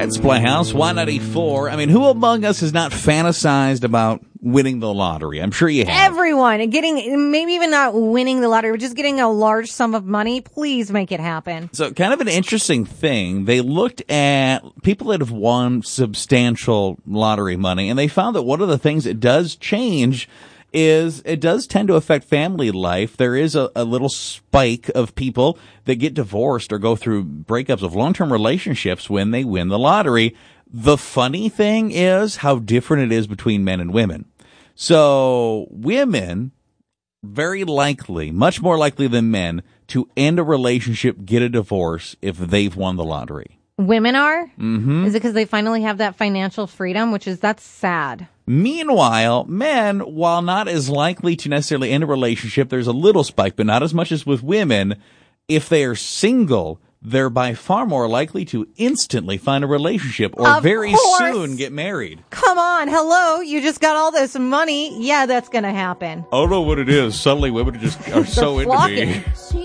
It's Playhouse 194. I mean, who among us has not fantasized about winning the lottery? I'm sure you have. Everyone. And getting, maybe even not winning the lottery, but just getting a large sum of money. Please make it happen. So kind of an interesting thing. They looked at people that have won substantial lottery money, and they found that one of the things it does change is it does tend to affect family life. There is a little spike of people that get divorced or go through breakups of long-term relationships when they win the lottery. The funny thing is how different it is between men and women. So women, very likely, much more likely than men, to end a relationship, get a divorce if they've won the lottery. Women are? Mm-hmm. Is it because they finally have that financial freedom, that's sad. Meanwhile, men, while not as likely to necessarily end a relationship, there's a little spike, but not as much as with women. If they are single, they're by far more likely to instantly find a relationship or very soon get married. Come on. Hello. You just got all this money. Yeah, that's going to happen. I don't know what it is. Suddenly women just are so into me.